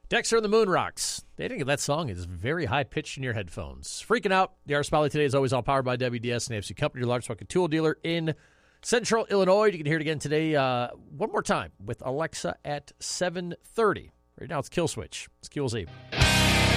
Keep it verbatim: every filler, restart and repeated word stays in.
Dexter and the Moon Rocks. They think that song is very high-pitched in your headphones. Freaking Out. The Art Spotlight today is always all powered by W D S and A F C Company, your largest fucking tool dealer in Central Illinois. You can hear it again today uh, one more time with Alexa at seven thirty. Right now it's Kill Switch. It's Q L Z.